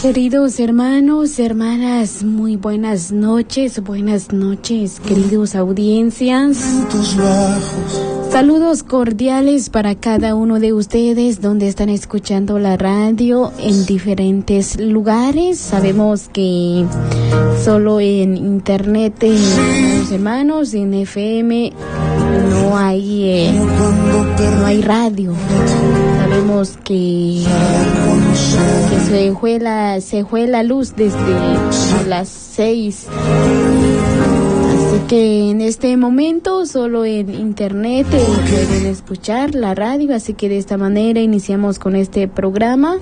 Queridos hermanos, hermanas, muy buenas noches, queridos audiencias. Saludos cordiales para cada uno de ustedes donde están escuchando la radio en diferentes lugares. Sabemos que solo en internet, los hermanos, en FM no hay radio. Sabemos que se fue la luz desde las 6. Así que en este momento solo en internet pueden escuchar la radio, así que de esta manera iniciamos con este programa.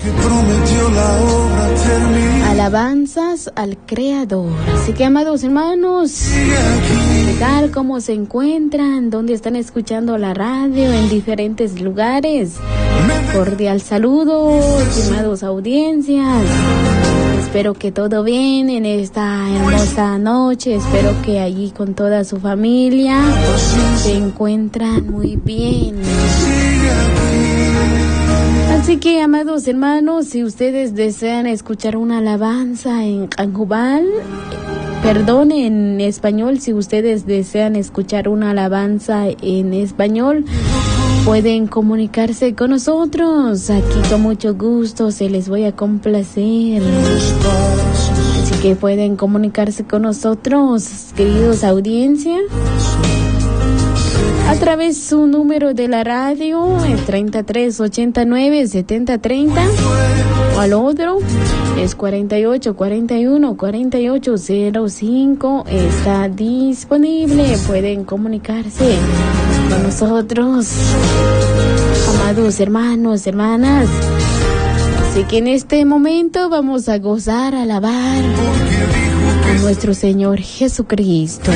Alabanzas al Creador. Así que, amados hermanos, ¿qué tal? ¿Cómo se encuentran? ¿Dónde están escuchando la radio? En diferentes lugares. Cordial saludo, estimados audiencias. Espero que todo bien en esta hermosa noche. Espero que allí con toda su familia se encuentran muy bien. Así que, amados hermanos, si ustedes desean escuchar una alabanza en canjubal, en español, si ustedes desean escuchar una alabanza en español, pueden comunicarse con nosotros. Aquí con mucho gusto se les voy a complacer. Así que pueden comunicarse con nosotros, queridos audiencia, a través de su número de la radio, el 3389-7030, o al otro es 4841-4805. Está disponible, pueden comunicarse con nosotros, amados hermanos, hermanas. Así que en este momento vamos a gozar, a alabar a nuestro Señor Jesucristo.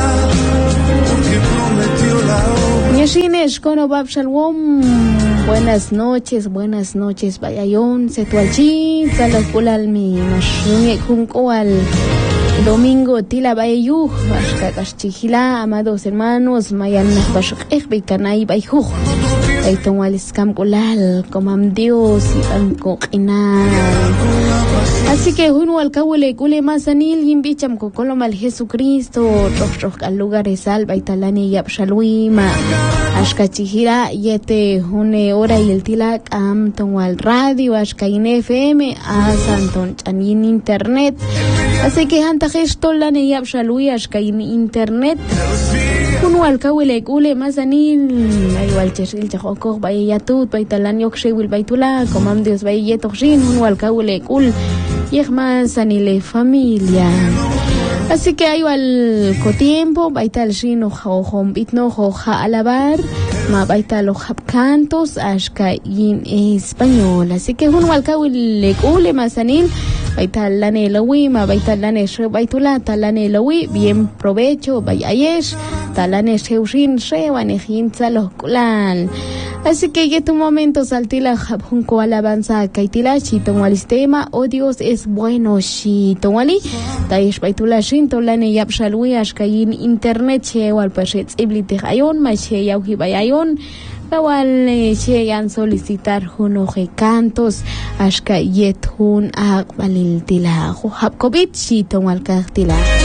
Buenas noches, Bayayón, Setualchi, Salakulalmi, Mashune Juncoal, Domingo Tila Bayu, Bashkakashchihila, amados hermanos, Mayan Bashk Bekanai Bayhu, Aitonwales Camcolal, Comam Dios y Banco Inal. Así que uno al Kawule Kule Masanil, Yimbicham Kokolomal Jesucristo, Roch al lugar de Salva y Talani Yapshaluima, Ashkachihira, Yete, Une Hora y el Tilak, Amton al Radio, Ashkain FM, a Santon Chanin Internet. Así que Hanta Gestolane Yapshalui, Ashkain Internet. Uno al Kawule Kule Masanil, Ayual Cheshil Chahokok, Bayatut, Baitalan Yokshewil Baitula, Comam Dios Bayetokshin, uno al Kawule Kul. Yehmas anile familia. Así que hay al cotiempo, baita el shino jahom bitno joja alabar, ma baita los cantos ashka in español. Así que uno al kawil lekule masanil, baita lane lawi, ma baita lane she baitula, talane lawi, bien provecho, bayayesh, talane sheushin shewanejin saloskulan. Así que ya tu momento saltila junco alabanza kaitila chito walistema, oh Dios es bueno chito wali taish baitula shinto lane yapshalwi ashkayin internet che wal pashet iblite hayon ma che yauhi bayayon kawal che yan solicitar juno je cantos ashka yet hun aqbalil tila hab covid chito wal kaitila.